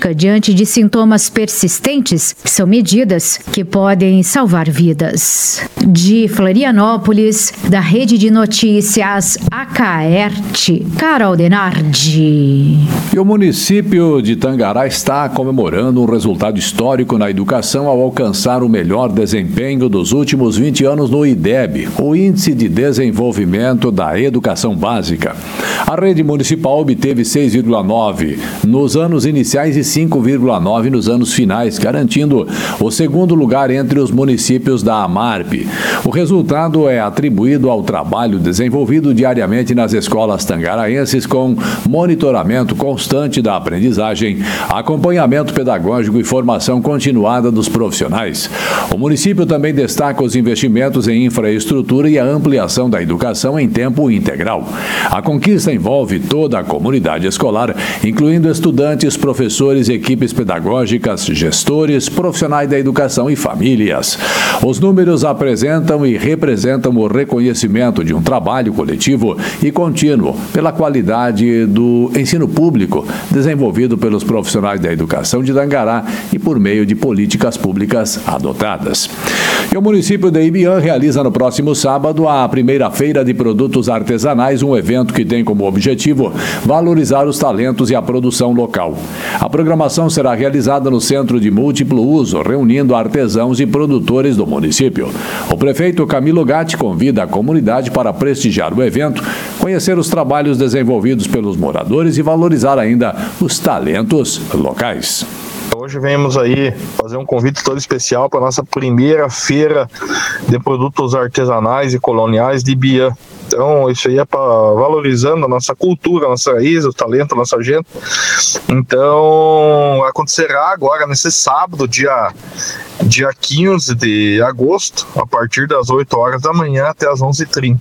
prática diante de sintomas persistentes são medidas que podem salvar vidas. De Florianópolis, da Rede de Notícias Acaerte, Carol Denardi. E o município de Tangará está comemorando um resultado histórico na educação ao alcançar o melhor desempenho dos últimos 20 anos no IDEB, o Índice de Desenvolvimento da Educação Básica. A rede municipal obteve 6,9 nos anos iniciais e 5,9 nos anos finais, garantindo o segundo lugar entre os municípios da AMARP. O resultado é atribuído ao trabalho desenvolvido diariamente nas escolas tangaraenses com monitoramento constante da aprendizagem, acompanhamento pedagógico e formação continuada dos profissionais. O município também destaca os investimentos em infraestrutura e a ampliação da educação em tempo integral. A conquista envolve toda a comunidade escolar, incluindo estudantes, professores, equipes pedagógicas, gestores, profissionais da educação e famílias. Os números apresentam e representam o reconhecimento de um trabalho coletivo e contínuo pela qualidade do ensino público desenvolvido pelos profissionais da educação de Tangará e por meio de políticas públicas adotadas. E o município de Ibiã realiza no próximo sábado a primeira feira de produtos artesanais, um evento que tem como objetivo valorizar os talentos e a produção local. A programação será realizada no Centro de Múltiplo Uso, reunindo artesãos e produtores do município. O prefeito Camilo Gatti convida a comunidade para prestigiar o evento, conhecer os trabalhos desenvolvidos pelos moradores e valorizar ainda os talentos locais. Hoje vemos aí fazer um convite todo especial para a nossa primeira feira de produtos artesanais e coloniais de Ibiã. Então, isso aí é para valorizando a nossa cultura, a nossa raiz, o talento, a nossa gente. Então, acontecerá agora nesse sábado, dia 15 de agosto, a partir das 8 horas da manhã até as 11h30.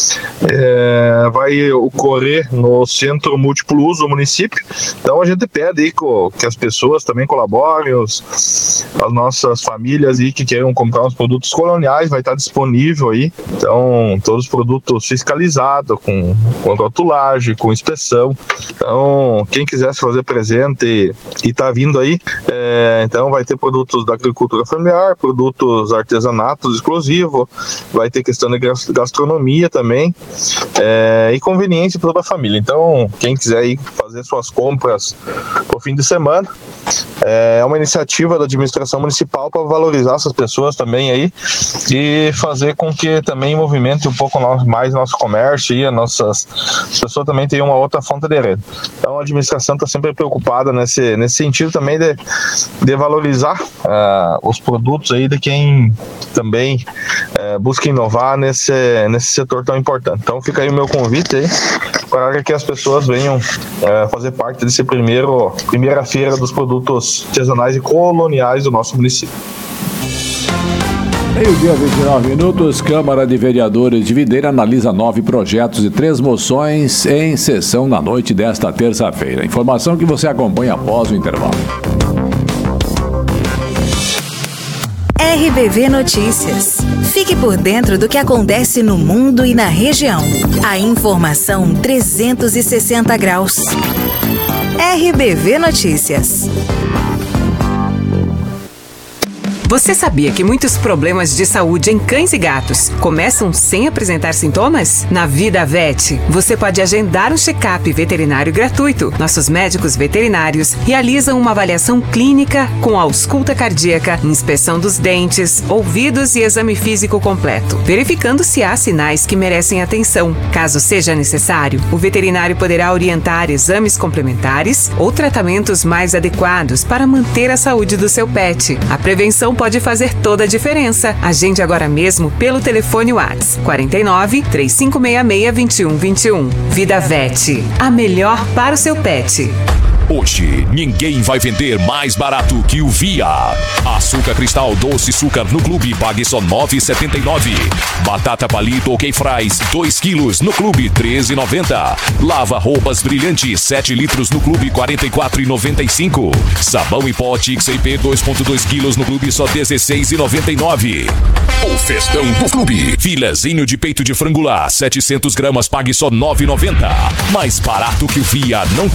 Vai ocorrer no Centro Múltiplo Uso do município. Então, a gente pede aí que as pessoas também colaborem, as nossas famílias aí que queiram comprar uns produtos coloniais, vai estar disponível aí. Então, todos os produtos fiscalizados, com rotulagem, com inspeção. Então, quem quiser se fazer presente e está vindo aí, então vai ter produtos da agricultura familiar, produtos artesanatos exclusivos, vai ter questão de gastronomia também, e conveniência para toda a família. Então, quem quiser ir fazer suas compras no fim de semana, é uma iniciativa da administração municipal para valorizar essas pessoas também aí e fazer com que também movimente um pouco mais nosso comércio e as pessoas também tenham uma outra fonte de renda. Então, a administração está sempre preocupada nesse sentido também de valorizar os produtos aí de quem também busca inovar nesse setor tão importante. Então, fica aí o meu convite aí para que as pessoas venham fazer parte desse primeira feira dos produtos artesanais e coloniais do nosso município. Meio-dia, 29 minutos, Câmara de Vereadores de Videira analisa 9 projetos e 3 moções em sessão na noite desta terça-feira. Informação que você acompanha após o intervalo. RBV Notícias. Fique por dentro do que acontece no mundo e na região. A informação 360 graus. RBV Notícias. Você sabia que muitos problemas de saúde em cães e gatos começam sem apresentar sintomas? Na Vida Vet, você pode agendar um check-up veterinário gratuito. Nossos médicos veterinários realizam uma avaliação clínica com ausculta cardíaca, inspeção dos dentes, ouvidos e exame físico completo, verificando se há sinais que merecem atenção. Caso seja necessário, o veterinário poderá orientar exames complementares ou tratamentos mais adequados para manter a saúde do seu pet. A prevenção pode fazer toda a diferença. Agende agora mesmo pelo telefone WhatsApp 49 3566 2121. Vida Vet, a melhor para o seu pet. Hoje, ninguém vai vender mais barato que o Via. Açúcar cristal doce açúcar no clube, pague só R$ 9,79. Batata palito OK Fries, 2 quilos no clube, R$ 13,90. Lava roupas brilhante, 7 litros no clube, R$ 44,95. Sabão em pote XAP, 2,2 quilos no clube, só R$ 16,99. O festão do clube. Filezinho de peito de frango lá, 700 gramas, pague só R$ 9,90. Mais barato que o Via não tem.